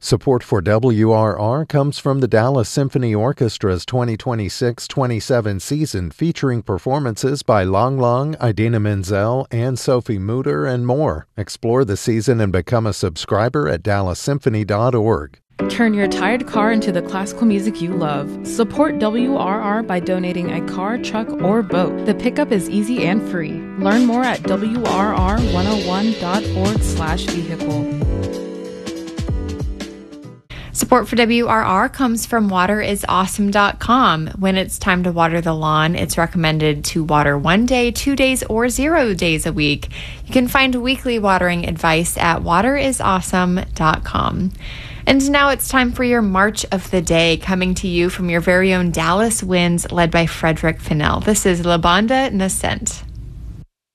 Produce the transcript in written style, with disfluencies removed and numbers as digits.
Support for WRR comes from the Dallas Symphony Orchestra's 2026-27 season, featuring performances by Lang Lang, Idina Menzel, and Sophie Mutter, and more. Explore the season and become a subscriber at dallassymphony.org. Turn your tired car into the classical music you love. Support WRR by donating a car, truck, or boat. The pickup is easy and free. Learn more at wrr101.org/vehicle. Support for WRR comes from waterisawesome.com. When it's time to water the lawn, it's recommended to water 1 day, 2 days, or 0 days a week. You can find weekly watering advice at waterisawesome.com. And now it's time for your March of the Day, coming to you from your very own Dallas Winds, led by Frederick Fennell. This is La Banda Nascent.